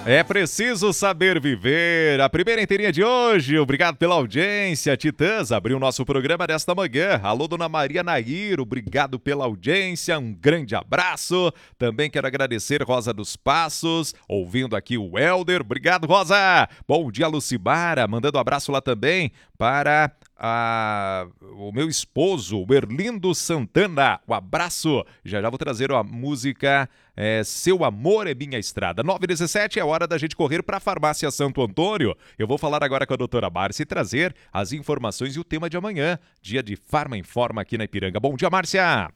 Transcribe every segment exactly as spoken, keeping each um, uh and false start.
É preciso saber viver. A primeira inteirinha de hoje. Obrigado pela audiência. Titãs abriu o nosso programa desta manhã. Alô, dona Maria Nair. Obrigado pela audiência. Um grande abraço. Também quero agradecer Rosa dos Passos. Ouvindo aqui o Helder. Obrigado, Rosa. Bom dia, Lucimara. Mandando um abraço lá também para a... o meu esposo, o Erlindo Santana. Um abraço. Já já vou trazer a música é, Seu Amor é Minha Estrada. nove e dezessete é hora da gente correr para a Farmácia Santo Antônio. Eu vou falar agora com a doutora Márcia e trazer as informações e o tema de amanhã. Dia de Farma Informa aqui na Ipiranga. Bom dia, Márcia.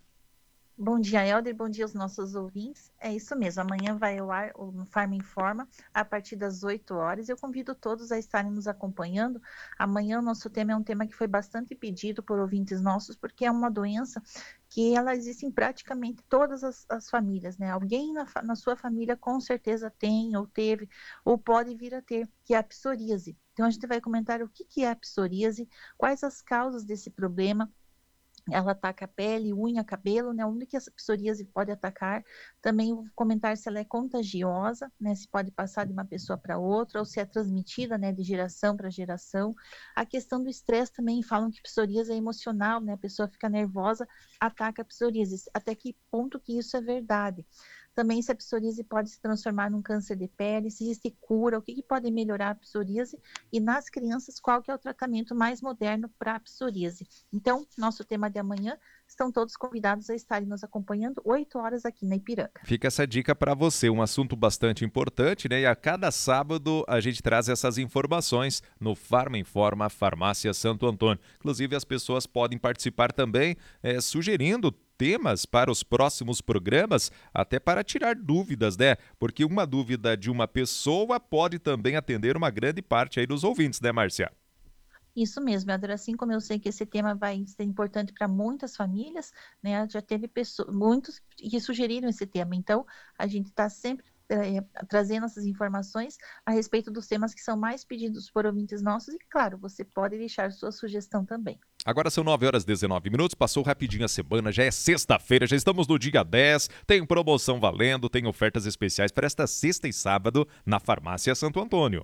Bom dia, Helder. Bom dia aos nossos ouvintes. É isso mesmo, amanhã vai ao ar o Farma Informa a partir das oito horas. Eu convido todos a estarem nos acompanhando. Amanhã o nosso tema é um tema que foi bastante pedido por ouvintes nossos, porque é uma doença que ela existe em praticamente todas as, as famílias, né? Alguém na, na sua família com certeza tem, ou teve, ou pode vir a ter, que é a psoríase. Então a gente vai comentar o que, que é a psoríase, quais as causas desse problema. Ela ataca a pele, unha, cabelo, né? Onde que essa psoríase pode atacar? Também vou comentar se ela é contagiosa, né? Se pode passar de uma pessoa para outra, ou se é transmitida, né? De geração para geração. A questão do estresse também, falam que psoríase é emocional, né? A pessoa fica nervosa, ataca a psoríase. Até que ponto que isso é verdade? Também se a psoríase pode se transformar num câncer de pele, se existe cura, o que, que pode melhorar a psoríase e nas crianças qual que é o tratamento mais moderno para a psoríase. Então, nosso tema de amanhã, estão todos convidados a estarem nos acompanhando oito horas aqui na Ipiranga. Fica essa dica para você, um assunto bastante importante, né? E a cada sábado a gente traz essas informações no Farma Informa Farmácia Santo Antônio. Inclusive as pessoas podem participar também é, sugerindo temas para os próximos programas, até para tirar dúvidas, né? Porque uma dúvida de uma pessoa pode também atender uma grande parte aí dos ouvintes, né, Márcia? Isso mesmo, Adora, assim como eu sei que esse tema vai ser importante para muitas famílias, né? Já teve pessoas, muitos que sugeriram esse tema, então a gente está sempre é, trazendo essas informações a respeito dos temas que são mais pedidos por ouvintes nossos e, claro, você pode deixar sua sugestão também. Agora são nove horas e dezenove minutos, passou rapidinho a semana, já é sexta-feira, já estamos no dia dez, tem promoção valendo, tem ofertas especiais para esta sexta e sábado na Farmácia Santo Antônio.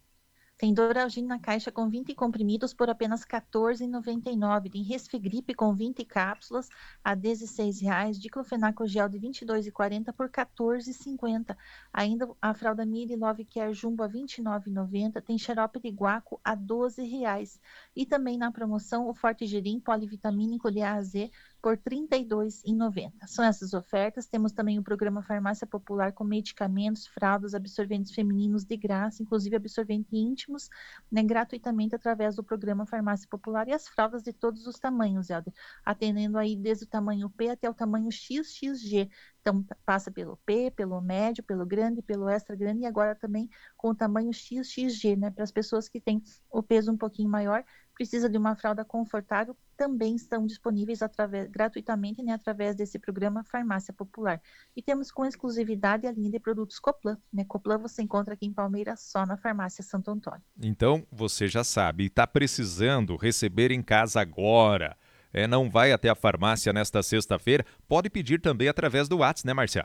Tem Doralgin na caixa com vinte comprimidos por apenas quatorze reais e noventa e nove centavos. Tem Resfegripe com vinte cápsulas a dezesseis reais. Diclofenaco gel de vinte e dois reais e quarenta centavos por quatorze reais e cinquenta centavos. Ainda a fralda Mili Love Care Jumbo a vinte e nove reais e noventa centavos. Tem xarope de guaco a doze reais. E também na promoção o Forte Gerim Polivitamínico de A a Z por trinta e dois reais e noventa centavos. São essas ofertas. Temos também o programa Farmácia Popular com medicamentos, fraldas, absorventes femininos de graça, inclusive absorvente íntimo, né, gratuitamente através do programa Farmácia Popular e as fraldas de todos os tamanhos, Helder, atendendo aí desde o tamanho P até o tamanho X X G. Então, passa pelo P, pelo médio, pelo grande, pelo extra grande e agora também com o tamanho X X G, né, para as pessoas que têm o peso um pouquinho maior, precisa de uma fralda confortável, também estão disponíveis através, gratuitamente, né, através desse programa Farmácia Popular. E temos com exclusividade a linha de produtos Coplan, né? Coplan você encontra aqui em Palmeiras só na Farmácia Santo Antônio. Então, você já sabe, está precisando receber em casa agora. É, não vai até a farmácia nesta sexta-feira, pode pedir também através do WhatsApp, né, Marcia?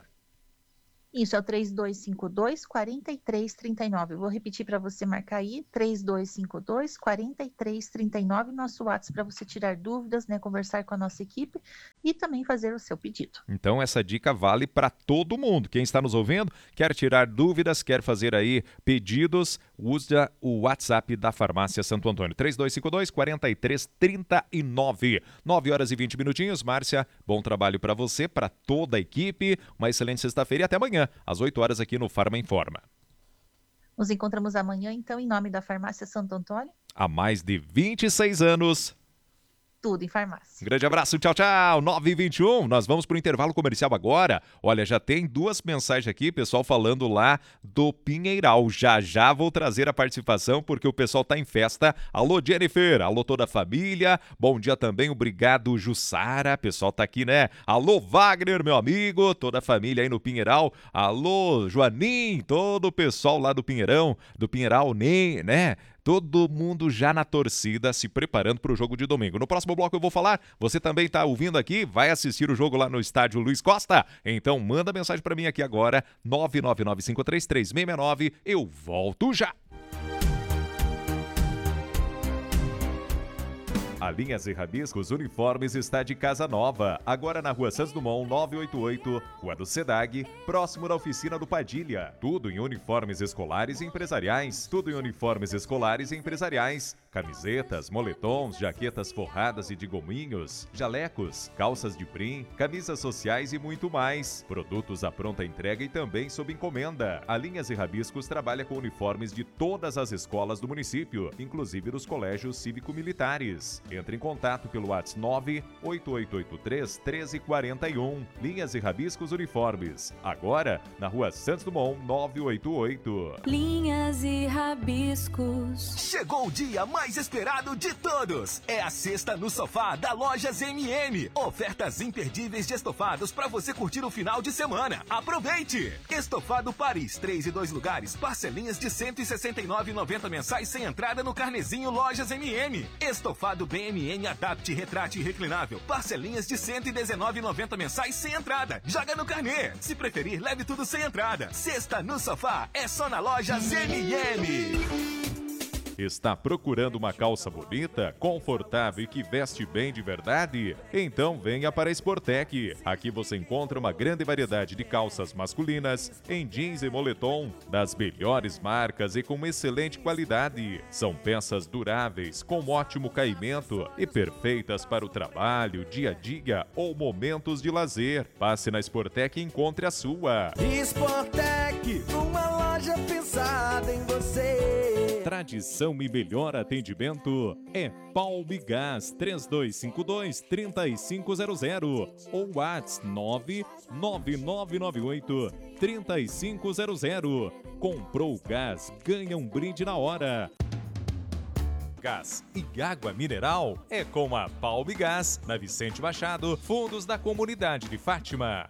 Isso, é o três dois cinco dois, quatro três três nove. Eu vou repetir para você marcar aí, três dois cinco dois, quatro três três nove, nosso WhatsApp para você tirar dúvidas, né, conversar com a nossa equipe e também fazer o seu pedido. Então essa dica vale para todo mundo. Quem está nos ouvindo, quer tirar dúvidas, quer fazer aí pedidos, usa o WhatsApp da Farmácia Santo Antônio, três dois cinco dois, quatro três três nove. nove horas e vinte minutinhos. Márcia, bom trabalho para você, para toda a equipe, uma excelente sexta-feira e até amanhã, às oito horas aqui no Farma Informa. Nos encontramos amanhã, então, em nome da Farmácia Santo Antônio. Há mais de vinte e seis anos. Tudo em farmácia. Um grande abraço, tchau, tchau. nove e vinte e um, nós vamos para o intervalo comercial agora. Olha, já tem duas mensagens aqui, pessoal falando lá do Pinheiral. Já já vou trazer a participação, porque o pessoal tá em festa. Alô, Jennifer, alô toda a família. Bom dia também, obrigado, Jussara. Pessoal tá aqui, né? Alô, Wagner, meu amigo, toda a família aí no Pinheiral. Alô, Joanim, todo o pessoal lá do Pinheirão, do Pinheiral, né? todo mundo já na torcida, se preparando para o jogo de domingo. No próximo bloco eu vou falar, você também está ouvindo aqui, vai assistir o jogo lá no estádio Luiz Costa? Então manda mensagem para mim aqui agora, nove nove nove cinco três três seis seis nove, eu volto já! A Linhas e Rabiscos Uniformes está de casa nova, agora na Rua Santos Dumont novecentos e oitenta e oito, Rua do Sedag, próximo da oficina do Padilha. Tudo em uniformes escolares e empresariais, tudo em uniformes escolares e empresariais. Camisetas, moletons, jaquetas forradas e de gominhos, jalecos, calças de brim, camisas sociais e muito mais. Produtos à pronta entrega e também sob encomenda. A Linhas e Rabiscos trabalha com uniformes de todas as escolas do município, inclusive dos colégios cívico-militares. Entre em contato pelo WhatsApp nove oito oito oito três um três quatro um. Linhas e Rabiscos Uniformes. Agora, na Rua Santos Dumont novecentos e oitenta e oito. Linhas e Rabiscos. Chegou o dia mais esperado de todos. É a sexta no sofá da Lojas M M. Ofertas imperdíveis de estofados para você curtir o final de semana. Aproveite! Estofado Paris, três e dois lugares, parcelinhas de cento e sessenta e nove reais e noventa mensais sem entrada no carnezinho Lojas M M. Estofado B M N Adapt Retrate Reclinável, parcelinhas de cento e dezenove reais e noventa mensais sem entrada. Joga no carnê. Se preferir, leve tudo sem entrada. Sexta no sofá é só na Lojas M M. Está procurando uma calça bonita, confortável e que veste bem de verdade? Então venha para a Sportec. Aqui você encontra uma grande variedade de calças masculinas, em jeans e moletom, das melhores marcas e com excelente qualidade. São peças duráveis, com ótimo caimento e perfeitas para o trabalho, dia a dia ou momentos de lazer. Passe na Sportec e encontre a sua. Sportec, uma loja pensada em você. Tradição e melhor atendimento é Palmigás três dois cinco dois, três cinco zero zero ou WhatsApp nove nove nove nove oito, três cinco zero zero. Comprou gás, ganha um brinde na hora. Gás e água mineral é com a Palmigás, na Vicente Machado, fundos da comunidade de Fátima.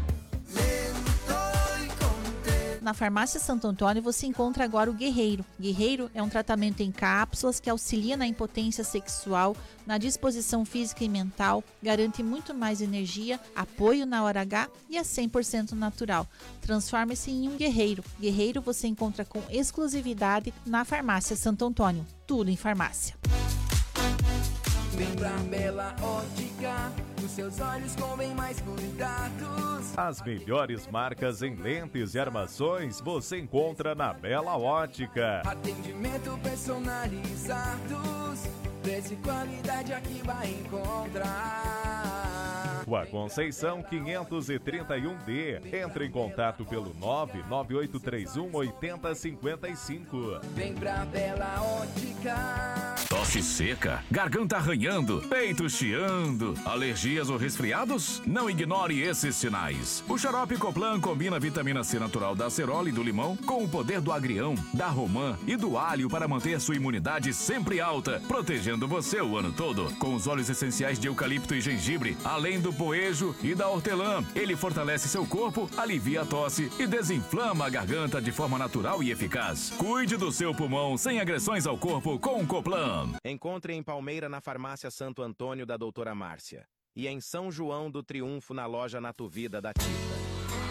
Na Farmácia Santo Antônio você encontra agora o Guerreiro. Guerreiro é um tratamento em cápsulas que auxilia na impotência sexual, na disposição física e mental, garante muito mais energia, apoio na hora H e é cem por cento natural. Transforme-se em um guerreiro. Guerreiro você encontra com exclusividade na Farmácia Santo Antônio. Tudo em farmácia. Vem pra Bela Ótica, os seus olhos com bem mais cuidados. As melhores marcas em lentes e armações você encontra na Bela Ótica. Atendimento personalizados, preço e qualidade aqui vai encontrar. Rua Conceição quinhentos e trinta e um D. Entre em contato pelo nove nove oito três um oito zero cinco cinco. Vem pra Bela Ótica. Tosse seca, garganta arranhando, peito chiando, alergias ou resfriados? Não ignore esses sinais. O xarope Coplan combina a vitamina C natural da acerola e do limão com o poder do agrião, da romã e do alho para manter sua imunidade sempre alta, protegendo você o ano todo. Com os óleos essenciais de eucalipto e gengibre, além do poejo e da hortelã, ele fortalece seu corpo, alivia a tosse e desinflama a garganta de forma natural e eficaz. Cuide do seu pulmão sem agressões ao corpo com o Coplan. Encontre em Palmeira na Farmácia Santo Antônio da doutora Márcia e em São João do Triunfo na loja Natuvida da Tita.